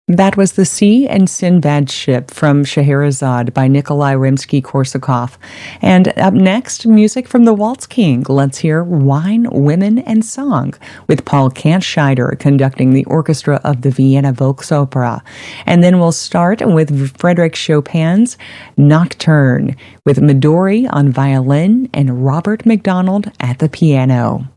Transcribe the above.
That was The Sea and Sinbad Ship from Scheherazade by Nikolai Rimsky-Korsakov. And up next, music from the Waltz King. Let's hear Wine, Women, and Song with Paul Kantscheider conducting the orchestra of the Vienna Volksopera. And then we'll start with Frédéric Chopin's Nocturne with Midori on violin and Robert McDonald at the piano.